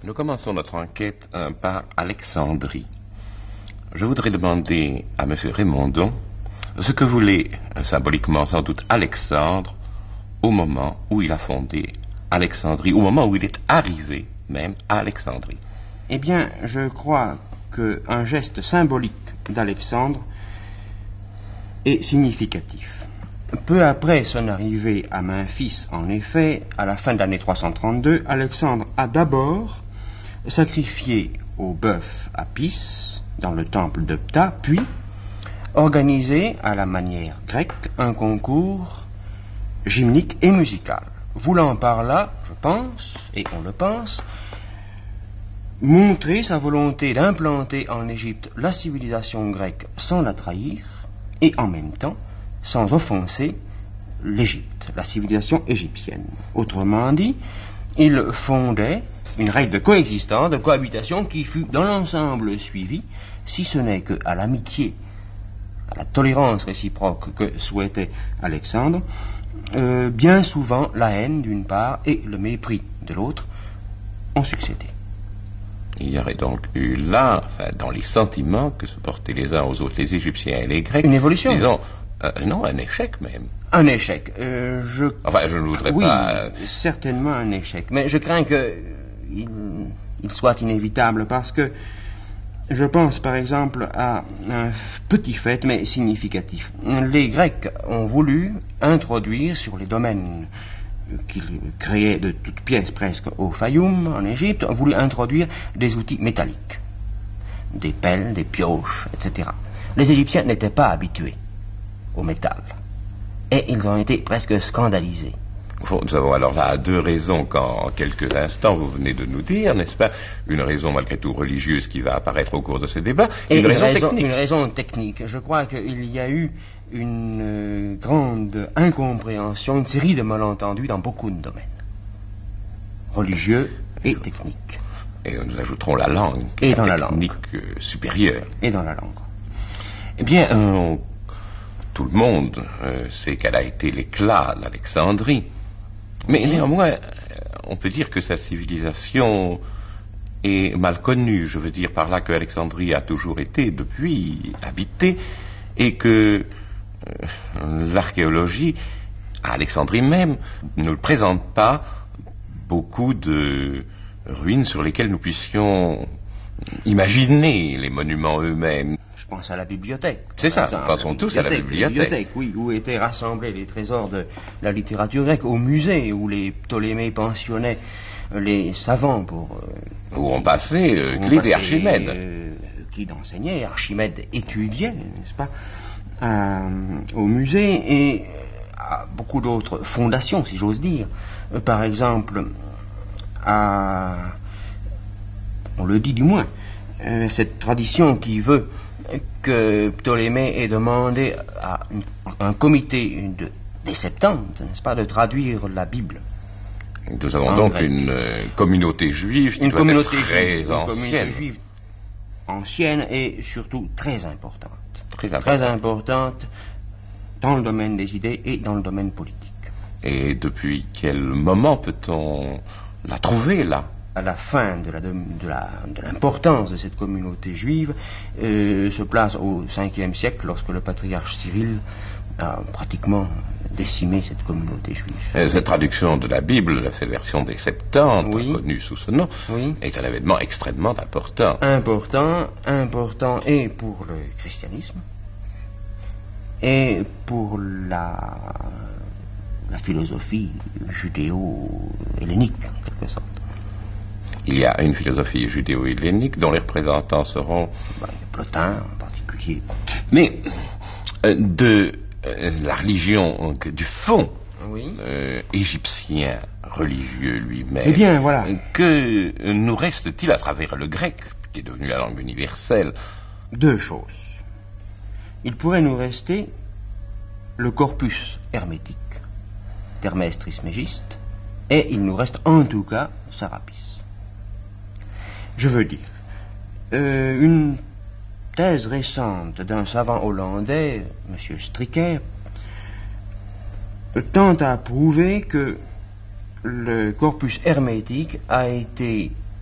Nous commençons notre enquête par Alexandrie. Je voudrais demander à M. Raymondon ce que voulait symboliquement sans doute Alexandre au moment où il a fondé Alexandrie, au moment où il est arrivé même à Alexandrie. Eh bien, je crois qu'un geste symbolique d'Alexandre est significatif. Peu après son arrivée à Memphis, en effet, à la fin de l'année 332, Alexandre a d'abord sacrifié au bœuf Apis dans le temple de Ptah, puis organisé à la manière grecque un concours gymnique et musical, voulant par là, je pense, et on le pense, montrer sa volonté d'implanter en Égypte la civilisation grecque sans la trahir et en même temps sans offenser l'Égypte, la civilisation égyptienne. Autrement dit, il fondait une règle de coexistence, de cohabitation qui fut dans l'ensemble suivie, si ce n'est qu'à l'amitié, à la tolérance réciproque que souhaitait Alexandre, bien souvent la haine d'une part et le mépris de l'autre ont succédé. Il y aurait donc eu là, dans les sentiments que se portaient les uns aux autres, les Égyptiens et les Grecs, une évolution. Disons, non, un échec même. Un échec. Je ne voudrais pas... Oui, certainement un échec. Mais je crains qu'il soit inévitable parce que je pense par exemple à un petit fait mais significatif. Les Grecs ont voulu introduire sur les domaines qu'ils créaient de toutes pièces presque au Fayoum en Égypte, ont voulu introduire des outils métalliques, des pelles, des pioches, etc. Les Égyptiens n'étaient pas habitués au métal et ils ont été presque scandalisés. Nous avons alors là deux raisons qu'en quelques instants vous venez de nous dire, n'est-ce pas? Une raison malgré tout religieuse qui va apparaître au cours de ce débat, et une raison technique. Une raison technique. Je crois qu'il y a eu une grande incompréhension, une série de malentendus dans beaucoup de domaines, religieux et techniques. Et nous ajouterons la langue, et dans la technique supérieure. Et dans la langue. Eh bien, tout le monde sait quel a été l'éclat d'Alexandrie. Mais néanmoins, on peut dire que sa civilisation est mal connue. Je veux dire par là que Alexandrie a toujours été, depuis, habitée, et que l'archéologie, à Alexandrie même, ne présente pas beaucoup de ruines sur lesquelles nous puissions imaginer les monuments eux-mêmes. Je pense à la bibliothèque. C'est ça, nous pensons tous à la bibliothèque. Oui, où étaient rassemblés les trésors de la littérature grecque, au musée, où les Ptolémées pensionnaient les savants pour... où on passait Clyde et Archimède. Clyde enseignait, Archimède étudiait, n'est-ce pas, au musée, et à beaucoup d'autres fondations, si j'ose dire. Par exemple, on le dit du moins, cette tradition qui veut que Ptolémée ait demandé à un comité des Septante, n'est-ce pas, de traduire la Bible. Nous avons donc grec. Une communauté juive qui doit être très ancienne. Une communauté juive ancienne et surtout très importante. Très importante dans le domaine des idées et dans le domaine politique. Et depuis quel moment peut-on la trouver là? À la fin de l'importance de cette communauté juive se place au 5e siècle, lorsque le patriarche Cyril a pratiquement décimé cette communauté juive. Cette traduction de la Bible, cette version des Septante, oui, connue sous ce nom, oui, est un événement extrêmement important. Important et pour le christianisme et pour la philosophie judéo-hellénique, en quelque sorte. Il y a une philosophie judéo-hellénique dont les représentants seront... Plotin en particulier. Mais de la religion, du fond égyptien religieux lui-même, eh bien, voilà. Que nous reste-t-il à travers le grec, qui est devenu la langue universelle? Deux choses. Il pourrait nous rester le corpus hermétique d'Hermès Trismégiste, et il nous reste en tout cas Sarapis. Je veux dire, une thèse récente d'un savant hollandais, M. Stricker, tend à prouver que le corpus hermétique a été